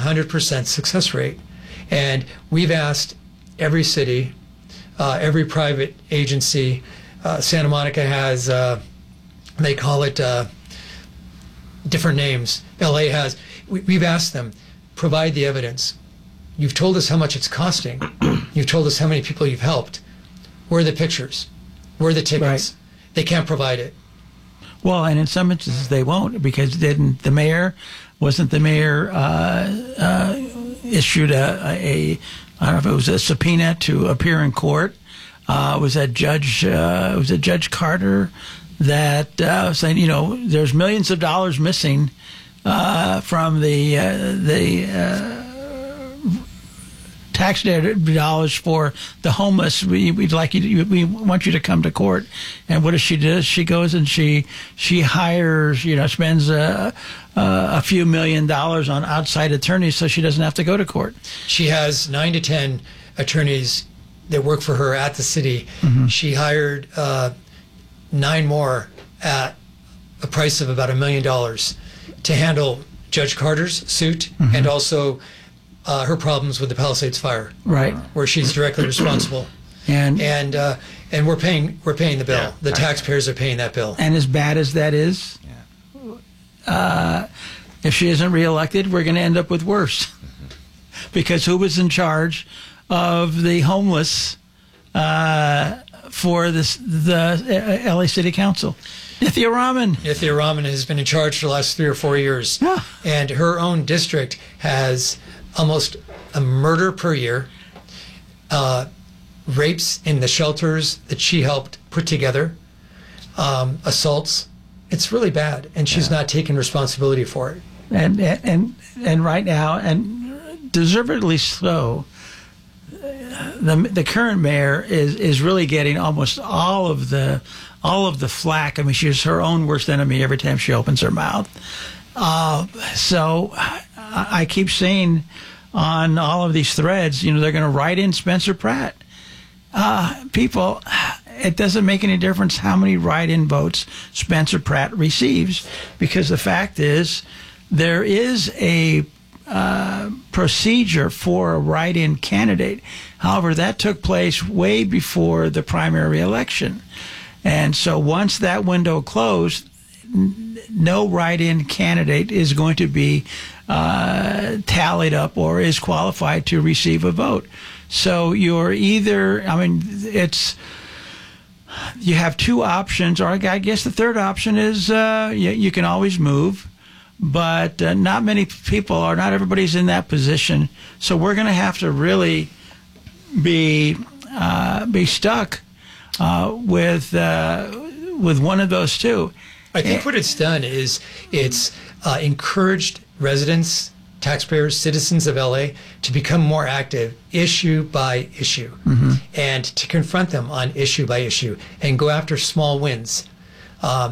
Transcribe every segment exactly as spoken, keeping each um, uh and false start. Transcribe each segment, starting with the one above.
hundred percent success rate. And we've asked every city, uh, every private agency. Uh, Santa Monica has, uh, they call it uh, different names. L A has. We, we've asked them, provide the evidence. You've told us how much it's costing. You've told us how many people you've helped. Where are the pictures? Where are the tickets? Right. They can't provide it. Well, and in some instances they won't, because didn't the mayor, wasn't the mayor uh, uh, issued a, a, I don't know if it was a subpoena to appear in court? Uh, was that Judge, uh, was it Judge Carter that uh, saying, you know, there's millions of dollars missing uh, from the uh, the uh, tax dollars for the homeless. We, we'd like you to, we want you to come to court. And what does she do? She goes and she she hires, you know, spends a, a, a few million dollars on outside attorneys so she doesn't have to go to court. She has nine to ten attorneys that work for her at the city. Mm-hmm. She hired uh, nine more at a price of about a million dollars to handle Judge Carter's suit mm-hmm. and also Uh, her problems with the Palisades fire, right, where she's directly responsible, and and uh, and we're paying we're paying the bill. Yeah, the taxpayers are paying that bill. And as bad as that is, yeah. uh, if she isn't reelected, we're going to end up with worse, mm-hmm. because who was in charge of the homeless uh, for this the L A City Council? Nithya Raman. Nithya Raman has been in charge for the last three or four years, yeah. and her own district has almost a murder per year, uh, rapes in the shelters that she helped put together, um, assaults. It's really bad, and she's yeah. not taking responsibility for it. And and and right now, and deservedly so, the the current mayor is is really getting almost all of the all of the flack. I mean, she's her own worst enemy every time she opens her mouth. Uh, so I keep seeing on all of these threads, you know, they're going to write in Spencer Pratt. Uh, people, it doesn't make any difference how many write-in votes Spencer Pratt receives, because the fact is there is a uh, procedure for a write-in candidate. However, that took place way before the primary election. And so once that window closed, no write-in candidate is going to be uh, tallied up or is qualified to receive a vote. So you're either, I mean, it's, you have two options, or I guess the third option is uh, you, you can always move, but uh, not many people are, not everybody's in that position. So we're going to have to really be uh, be stuck uh, with uh, with one of those two. I think what it's done is it's uh, encouraged residents, taxpayers, citizens of L A to become more active issue by issue, mm-hmm. and to confront them on issue by issue and go after small wins. Um,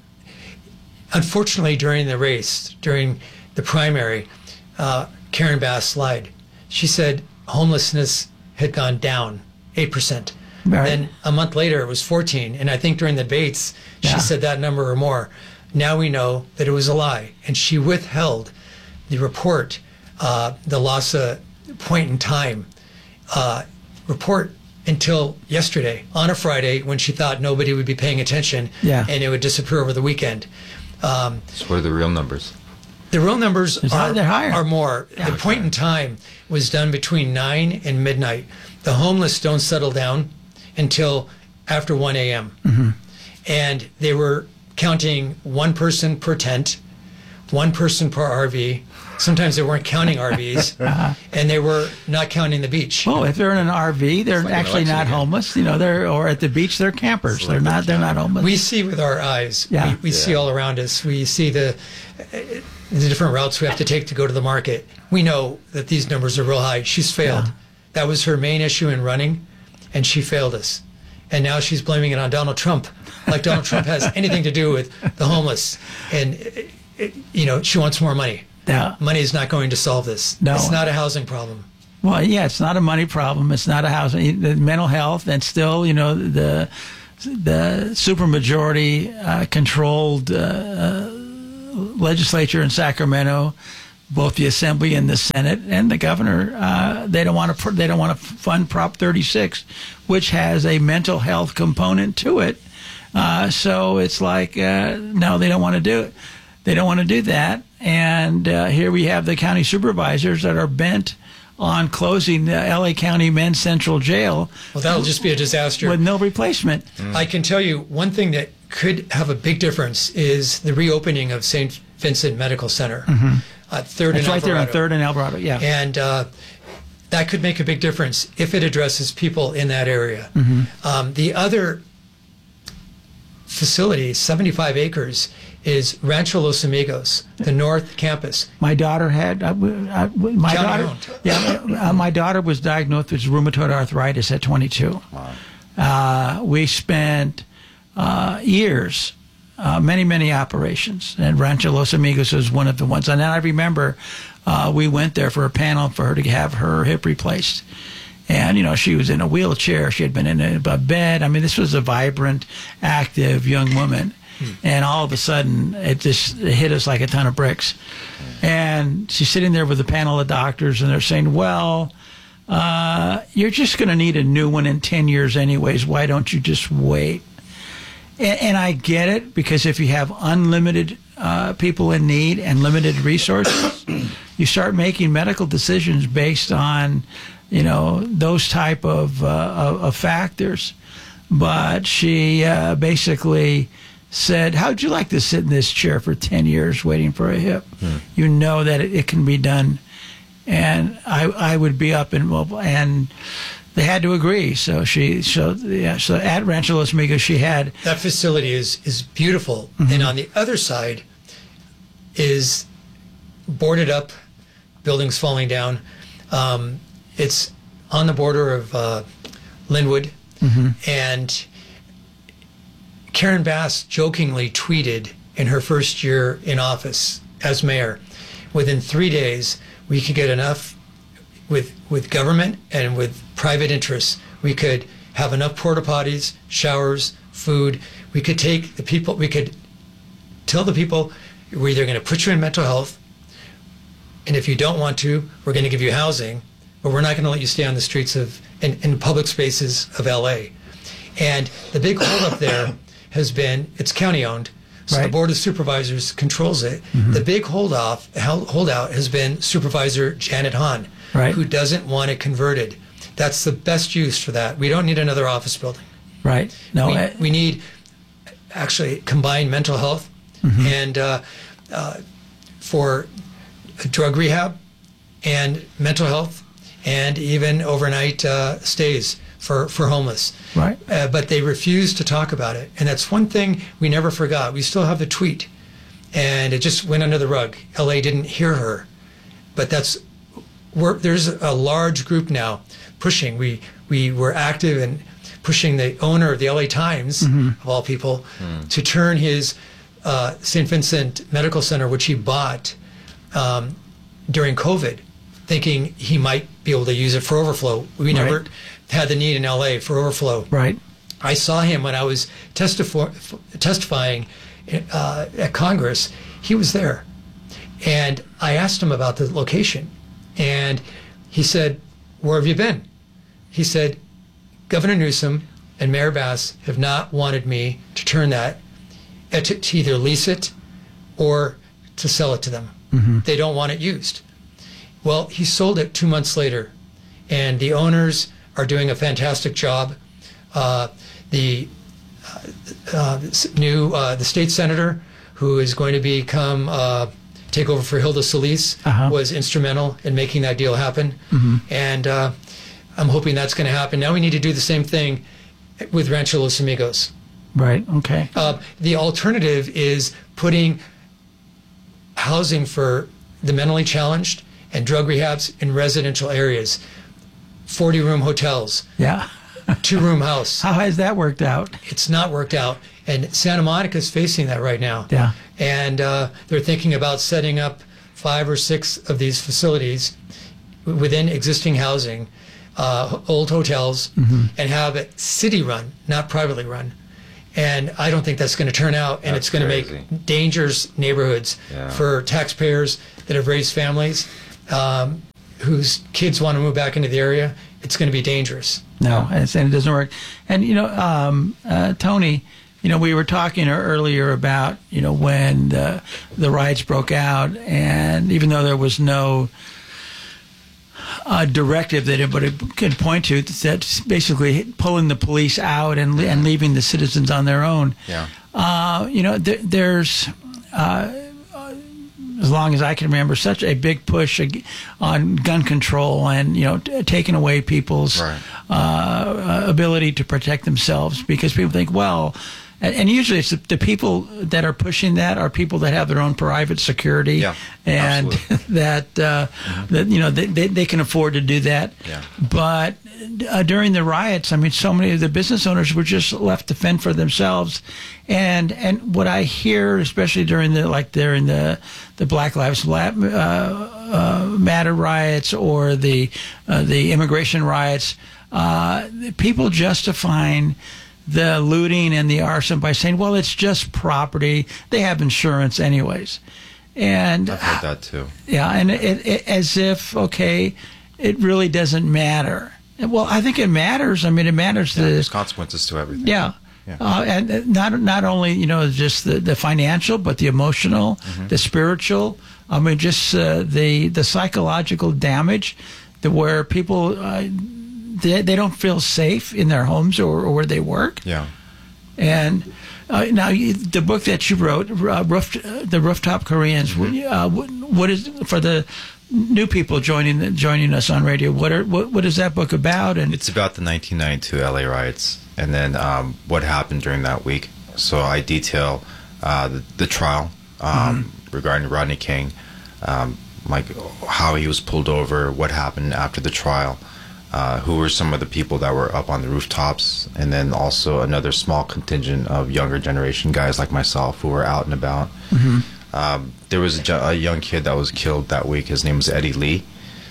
unfortunately, during the race, during the primary, uh, Karen Bass lied. She said homelessness had gone down eight percent. Right. Then a month later, it was fourteen. And I think during the debates, she yeah. said that number or more. Now we know that it was a lie. And she withheld the report, uh, the LAHSA point in time uh, report, until yesterday, on a Friday, when she thought nobody would be paying attention, yeah. and it would disappear over the weekend. Um, so what are the real numbers? The real numbers are, they're higher. are more. Yeah. The point in time was done between nine and midnight. The homeless don't settle down until after one a.m. Mm-hmm. And they were counting one person per tent, one person per R V. Sometimes they weren't counting R Vs, uh-huh. and they were not counting the beach. Oh, if they're in an R V, they're like actually not again. homeless. You know, they're or at the beach, they're campers. Like they're not. They're not homeless. We see with our eyes. Yeah. We, we yeah. see all around us. We see the the different routes we have to take to go to the market. We know that these numbers are real high. She's failed. Yeah. That was her main issue in running, and she failed us. And now she's blaming it on Donald Trump, like Donald Trump has anything to do with the homeless. And, it, it, you know, she wants more money. Yeah. Money is not going to solve this. No. It's not a housing problem. Well, yeah, it's not a money problem. It's not a housing. The mental health, and still, you know, the the supermajority uh, controlled uh, uh, legislature in Sacramento both the Assembly and the Senate and the governor, uh, they don't want to they don't want to fund Prop thirty-six, which has a mental health component to it. Uh, so it's like, uh, no, they don't want to do it. They don't want to do that. And uh, here we have the county supervisors that are bent on closing the L A County Men's Central Jail. Well, that'll just be a disaster. With no replacement. Mm. I can tell you one thing that could have a big difference is the reopening of Saint Vincent Medical Center. Mm-hmm. Uh, third It's and right there on Alvarado. third and Alvarado, yeah. And uh, that could make a big difference if it addresses people in that area. Mm-hmm. Um, the other facility, seventy-five acres, is Rancho Los Amigos, the North Campus. My daughter had, uh, uh, my County daughter, owned. yeah, uh, my daughter was diagnosed with rheumatoid arthritis at twenty-two. Wow. Uh, we spent uh, years, uh, many, many operations, and Rancho Los Amigos was one of the ones. And then I remember uh, we went there for a panel for her to have her hip replaced. And, you know, she was in a wheelchair. She had been in a, a bed. I mean, this was a vibrant, active young woman. Hmm. And all of a sudden, it just it hit us like a ton of bricks. And she's sitting there with a panel of doctors, and they're saying, well, uh, you're just going to need a new one in ten years anyways. Why don't you just wait? And, and I get it, because if you have unlimited uh, people in need and limited resources, you start making medical decisions based on, you know, those type of, uh, of, of factors. But she uh, basically said, how'd you like to sit in this chair for ten years waiting for a hip? Hmm. You know that it, it can be done. And I I would be up and mobile, and they had to agree. So she so yeah so at Rancho Los Amigos she had that facility is is beautiful, mm-hmm. and on the other side is boarded up, buildings falling down. Um, it's on the border of uh, Linwood, mm-hmm. and Karen Bass jokingly tweeted in her first year in office as mayor, within three days we could get enough with with government and with private interests. We could have enough porta potties, showers, food. We could take the people, we could tell the people, we're either going to put you in mental health, and if you don't want to, we're going to give you housing, but we're not going to let you stay on the streets of, in, in public spaces of L A. And the big holdup there has been, it's county owned, so right. the Board of Supervisors controls it. Mm-hmm. The big hold off, holdout has been Supervisor Janet Hahn, right. who doesn't want it converted. That's the best use for that. We don't need another office building. Right. No, we, I, we need actually combined mental health mm-hmm. and uh, uh, for drug rehab and mental health and even overnight uh, stays for, for homeless. Right. Uh, but they refuse to talk about it. And that's one thing we never forgot. We still have the tweet. And it just went under the rug. L A didn't hear her. But that's, we're, there's a large group now pushing. We, we were active in pushing the owner of the L A Times, mm-hmm. of all people, mm. to turn his uh, Saint Vincent Medical Center, which he bought um, during COVID, thinking he might be able to use it for overflow. We right. never had the need in L A for overflow. Right. I saw him when I was testif- testifying uh, at Congress. He was there. And I asked him about the location. And he said, where have you been? He said, Governor Newsom and Mayor Bass have not wanted me to turn that, uh, to, to either lease it or to sell it to them. Mm-hmm. They don't want it used. Well, he sold it two months later. And the owners are doing a fantastic job. Uh, the uh, uh, new uh, the state senator who is going to become uh, take over for Hilda Solis uh-huh. was instrumental in making that deal happen, mm-hmm. and uh, I'm hoping that's going to happen. Now we need to do the same thing with Rancho Los Amigos. Right. Okay. Uh, the alternative is putting housing for the mentally challenged and drug rehabs in residential areas. forty-room hotels. Yeah. Two-room house. How has that worked out? It's not worked out. And Santa Monica is facing that right now. Yeah. And uh, they're thinking about setting up five or six of these facilities within existing housing, uh, old hotels, mm-hmm. and have it city-run, not privately run. And I don't think that's going to turn out, and That's it's going to crazy. make dangerous neighborhoods Yeah. for taxpayers that have raised families, um, whose kids want to move back into the area. It's going to be dangerous. No, and it doesn't work. And, you know, um, uh, Tony, you know, we were talking earlier about, you know, when the, the riots broke out, and even though there was no uh, directive that anybody could point to, that's basically pulling the police out and, and leaving the citizens on their own. Yeah. Uh, you know, th- there's, uh, as long as I can remember, such a big push ag- on gun control and, you know, t- taking away people's Right. uh, ability to protect themselves, because people think, well, and, and usually it's the, the people that are pushing that are people that have their own private security, Yeah, and absolutely. that uh, Mm-hmm. that you know they, they they can afford to do that. Yeah. But uh, during the riots, I mean, so many of the business owners were just left to fend for themselves, and and what I hear, especially during the like during the the Black Lives La- uh, uh, Matter riots or the uh, the immigration riots, uh, people justifying the looting and the arson by saying, well, it's just property. They have insurance anyways. And I've heard that too. yeah, and it, it, as if, okay, it really doesn't matter. Well, I think it matters. I mean, it matters. Yeah, the, there's consequences to everything. yeah. Yeah. Uh, and not not only, you know, just the, the financial, but the emotional, Mm-hmm. the spiritual. I mean, just uh, the the psychological damage, that where people uh, they, they don't feel safe in their homes or, or where they work. Yeah. And uh, now you, the book that you wrote, uh, Roof, uh, the Rooftop Koreans. Mm-hmm. Uh, what, what is for the new people joining joining us on radio? What are what, what is that book about? And It's about the nineteen ninety-two L A riots, and then um, what happened during that week. So I detail uh, the, the trial um, Mm-hmm. regarding Rodney King, um, like how he was pulled over, what happened after the trial, uh, who were some of the people that were up on the rooftops, and then also another small contingent of younger generation guys like myself who were out and about. Mm-hmm. Um, there was a, jo- a young kid that was killed that week. His name was Eddie Lee.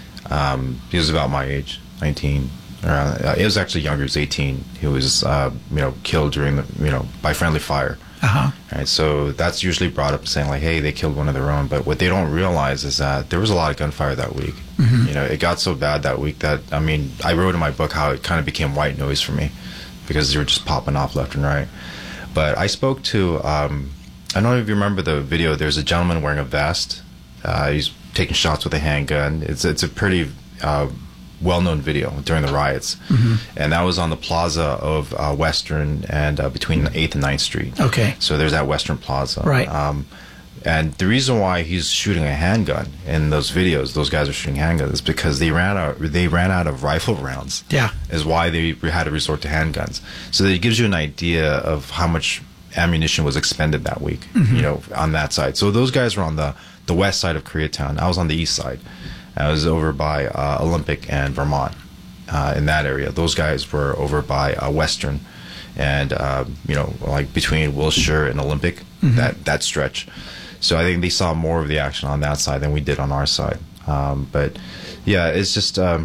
Um, he was about my age, nineteen. Around, uh, he was actually younger. He was eighteen. He was, uh, you know, killed during the, you know, by friendly fire. uh-huh. Right. So that's usually brought up saying like, hey, they killed one of their own. But what they don't realize is that there was a lot of gunfire that week. Mm-hmm. You know, it got so bad that week that, I mean, I wrote in my book how it kind of became white noise for me because they were just popping off left and right. But I spoke to, um, I don't know if you remember the video. There's a gentleman wearing a vest. Uh, he's taking shots with a handgun. It's it's a pretty uh, well-known video during the riots, Mm-hmm. and that was on the plaza of uh, Western and uh, between eighth and ninth Street. Okay. So there's that Western Plaza. Right. Um, and the reason why he's shooting a handgun in those videos, those guys are shooting handguns, is because they ran out. They ran out of rifle rounds. Yeah. Is why they had to resort to handguns. So that it gives you an idea of how much ammunition was expended that week. Mm-hmm. You know, on that side. So those guys were on the the west side of Koreatown. I was on the east side. I was over by uh, Olympic and Vermont, uh, in that area. Those guys were over by uh, Western, and uh, you know, like between Wilshire and Olympic, Mm-hmm. that that stretch. So I think they saw more of the action on that side than we did on our side. Um, but yeah, it's just um,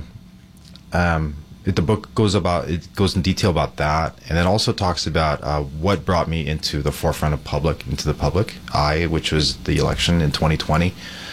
um, it, the book goes about it goes in detail about that, and then also talks about uh, what brought me into the forefront of public, into the public eye, which was the election in twenty twenty.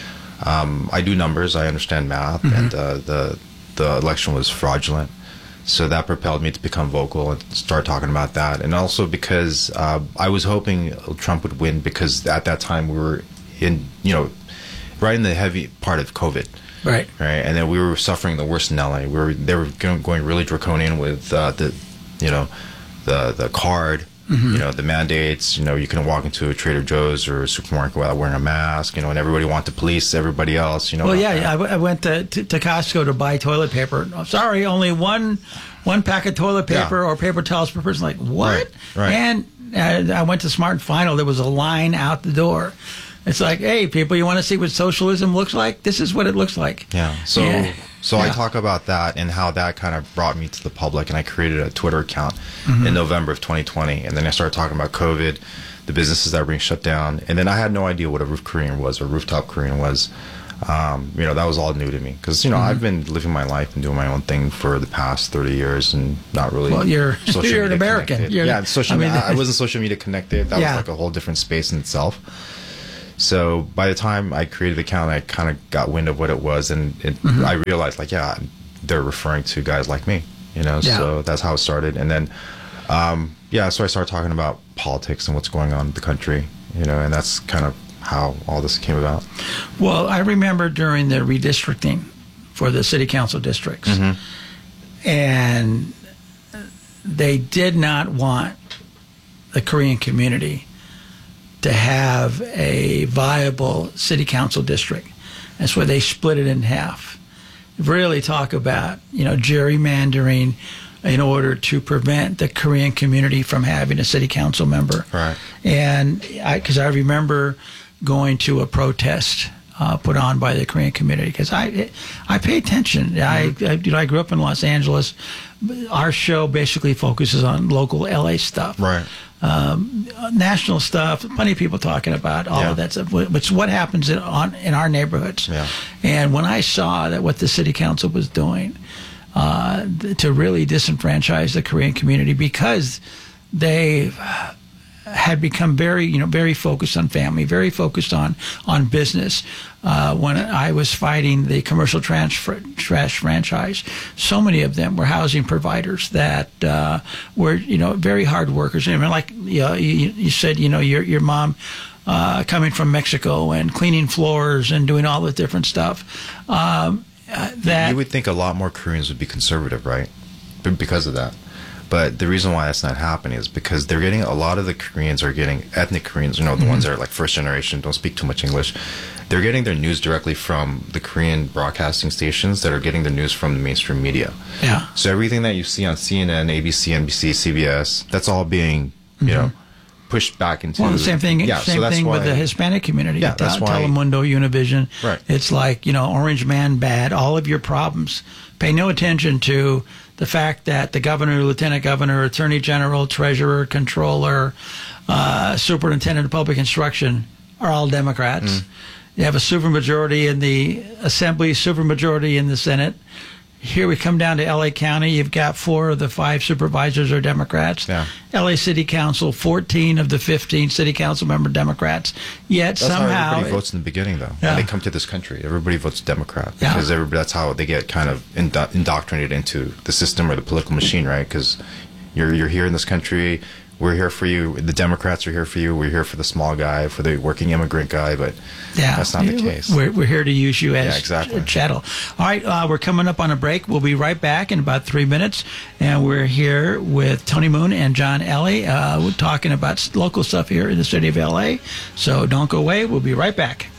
Um, I do numbers, I understand math, Mm-hmm. and uh, the the election was fraudulent. So that propelled me to become vocal and start talking about that. And also because uh, I was hoping Trump would win, because at that time we were in, you know, right in the heavy part of COVID. Right. Right. And then we were suffering the worst in L A. We were, they were going, going really draconian with uh, the, you know, the the card, mm-hmm. you know, the mandates. You know, you couldn't walk into a Trader Joe's or a supermarket without wearing a mask, you know, and everybody wanted to police everybody else, you know. Well, about yeah, that. I, w- I went to, to, to Costco to buy toilet paper. Oh, sorry, only one one pack of toilet paper Yeah. or paper towels per person. Like, what? Right, right. And uh, I went to Smart and Final. There was a line out the door. It's like, hey, people, you want to see what socialism looks like? This is what it looks like. Yeah. So Yeah. so I Yeah. talk about that and how that kind of brought me to the public, and I created a Twitter account Mm-hmm. in November of twenty twenty, and then I started talking about COVID, the businesses that were being shut down, and then I had no idea what a roof Korean was or rooftop Korean was. Um, you know, that was all new to me because, you know, mm-hmm. I've been living my life and doing my own thing for the past thirty years and not really. Well, you're, you're an American. You're, yeah, social I, mean, I wasn't social media connected. That yeah. was like a whole different space in itself. So by the time I created the account, I kind of got wind of what it was, and it, mm-hmm. I realized, like, yeah, they're referring to guys like me, you know. Yeah. So that's how it started, and then, um, yeah, so I started talking about politics and what's going on in the country, you know, and that's kind of how all this came about. Well, I remember during the redistricting for the city council districts, mm-hmm. and they did not want the Korean community to have a viable city council district. That's why they split it in half. Really talk about, you know, gerrymandering in order to prevent the Korean community from having a city council member. Right. And I, because I remember going to a protest uh, put on by the Korean community, because I I pay attention. Mm-hmm. I, I you know I grew up in Los Angeles. Our show basically focuses on local L A stuff. Right. Um, national stuff, plenty of people talking about all yeah. of that stuff, which what happens in, on, in our neighborhoods. Yeah. And when I saw that what the city council was doing uh, to really disenfranchise the Korean community, because they had become very, you know, very focused on family, very focused on on business. Uh, when I was fighting the commercial trash, trash franchise, so many of them were housing providers that uh, were, you know, very hard workers. I mean, like you, know, you, you said, you know, your your mom uh, coming from Mexico and cleaning floors and doing all this different stuff. Um, uh, that you would think a lot more Koreans would be conservative, right? Because of that. But the reason why that's not happening is because they're getting, a lot of the Koreans are getting, ethnic Koreans, you know, the mm-hmm. ones that are like first generation, don't speak too much English. They're getting their news directly from the Korean broadcasting stations that are getting the news from the mainstream media. Yeah. So everything that you see on C N N, A B C, N B C, C B S, that's all being, you mm-hmm. know, pushed back into. Well, the same thing. Yeah, same so that's thing why, with the Hispanic community. Yeah, that's Tel- why. Telemundo, Univision. Right. It's like, you know, Orange Man bad. All of your problems. Pay no attention to the fact that the governor, lieutenant governor, attorney general, treasurer, controller, uh, superintendent of public instruction are all Democrats. Mm. You have a supermajority in the Assembly, supermajority in the Senate. Here we come down to L A County. You've got four of the five supervisors are Democrats. Yeah. L A City Council, fourteen of the fifteen city council member Democrats. Yet that's somehow how everybody votes in the beginning, though. Yeah. When they come to this country, everybody votes Democrat Yeah. because everybody, that's how they get kind of indo- indoctrinated into the system or the political machine, right? Because you're you're here in this country. We're here for you. The Democrats are here for you. We're here for the small guy, for the working immigrant guy, but yeah, that's not the case. We're, we're here to use you as yeah, exactly. ch- chattel. All right, uh, we're coming up on a break. We'll be right back in about three minutes, and we're here with Tony Moon and John Ellie. Uh, we're talking about local stuff here in the city of L A, so don't go away. We'll be right back.